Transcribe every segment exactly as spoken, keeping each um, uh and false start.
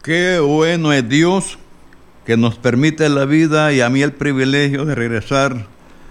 Qué bueno es Dios que nos permite la vida y a mí el privilegio de regresar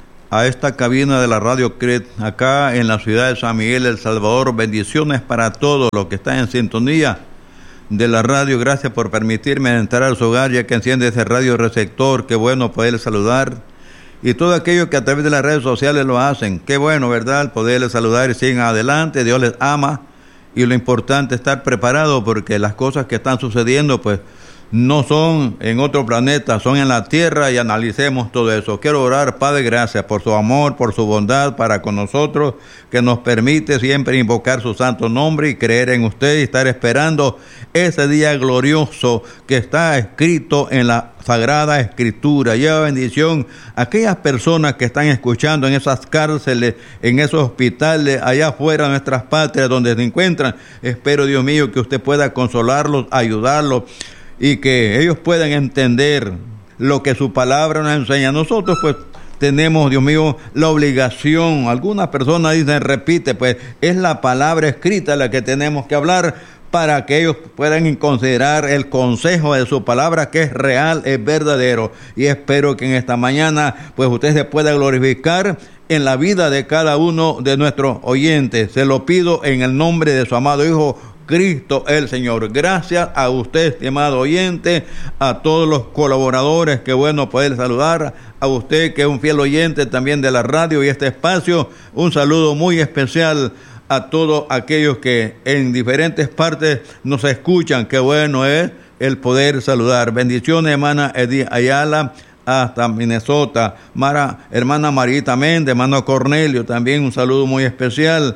a esta cabina de la Radio C R E T, acá en la ciudad de San Miguel, El Salvador. Bendiciones para todos los que están en sintonía de la radio. Gracias por permitirme entrar a su hogar, ya que enciende ese radio receptor. Qué bueno poder saludar. Y todo aquello que a través de las redes sociales lo hacen. Qué bueno, ¿verdad? Poderles saludar y sigan adelante. Dios les ama. Y lo importante es estar preparado, porque las cosas que están sucediendo, pues, no son en otro planeta, son en la tierra, y analicemos todo eso. Quiero orar, Padre, gracias por su amor, por su bondad para con nosotros, que nos permite siempre invocar su santo nombre y creer en usted y estar esperando ese día glorioso que está escrito en la Sagrada Escritura. Lleva bendición a aquellas personas que están escuchando en esas cárceles, en esos hospitales, allá afuera de nuestras patrias donde se encuentran. Espero, Dios mío, que usted pueda consolarlos, ayudarlos, y que ellos puedan entender lo que su palabra nos enseña. Nosotros, pues, tenemos, Dios mío, la obligación. Algunas personas dicen, repite, pues, es la palabra escrita la que tenemos que hablar, para que ellos puedan considerar el consejo de su palabra, que es real, es verdadero. Y espero que en esta mañana, pues, usted se pueda glorificar en la vida de cada uno de nuestros oyentes. Se lo pido en el nombre de su amado Hijo Cristo el Señor. Gracias a usted, estimado oyente, a todos los colaboradores. Qué bueno poder saludar a usted, que es un fiel oyente también de la radio y este espacio. Un saludo muy especial a todos aquellos que en diferentes partes nos escuchan. Qué bueno es el poder saludar. Bendiciones, hermana Edith Ayala, hasta Minnesota. Mara, hermana Marita Méndez, hermano Cornelio, también un saludo muy especial.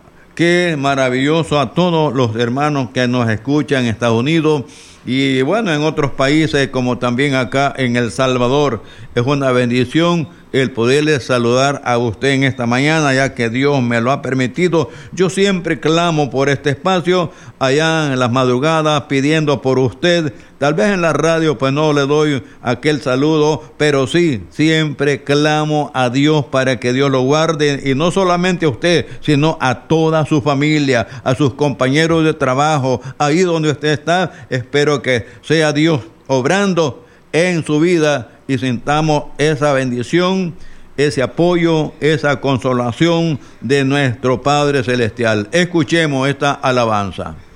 Qué maravilloso a todos los hermanos que nos escuchan en Estados Unidos y, bueno, en otros países, como también acá en El Salvador. Es una bendición el poderle saludar a usted en esta mañana, ya que Dios me lo ha permitido. Yo siempre clamo por este espacio, allá en las madrugadas, pidiendo por usted. Tal vez en la radio, pues, no le doy aquel saludo, pero sí, siempre clamo a Dios para que Dios lo guarde, y no solamente a usted, sino a toda su familia, a sus compañeros de trabajo, ahí donde usted está. Espero que sea Dios obrando en su vida y sintamos esa bendición, ese apoyo, esa consolación de nuestro Padre Celestial. Escuchemos esta alabanza.